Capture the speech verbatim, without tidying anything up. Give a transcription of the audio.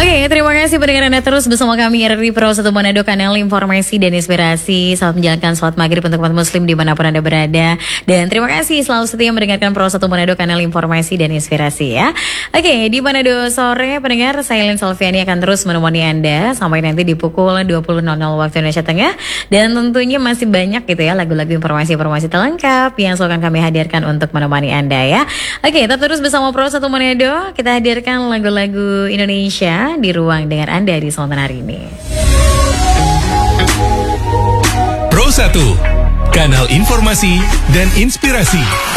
Oke, terima kasih pendengar Anda terus bersama kami R R I Pro satu Manado, kanal informasi dan inspirasi. Selamat menjalankan sholat maghrib untuk umat muslim dimanapun Anda berada. Dan terima kasih selalu setia mendengarkan Pro satu Manado, kanal informasi dan inspirasi ya. Oke, di Manado sore pendengar, saya Lin Salviani akan terus menemani Anda sampai nanti di pukul dua puluh waktu Indonesia Tengah. Dan tentunya masih banyak gitu ya lagu-lagu informasi-informasi terlengkap yang selalu akan kami hadirkan untuk menemani Anda ya. Oke, tetap terus bersama Pro satu Manado. Kita hadirkan lagu-lagu Indonesia di ruang dengar Anda di Selatan hari ini. Pro satu, kanal informasi dan inspirasi.